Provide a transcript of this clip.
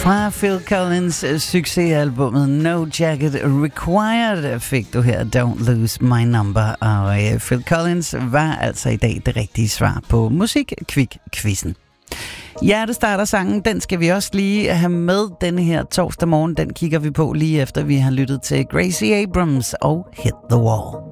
Fra Phil Collins succesalbummet No Jacket Required fik du her Don't Lose My Number. Og Phil Collins var altså i dag det rigtige svar på Musik-Kvik-quizzen. Hjertestarter sangen, den skal vi også lige have med denne her torsdag morgen. Den kigger vi på lige efter vi har lyttet til Gracie Abrams og Hit the Wall.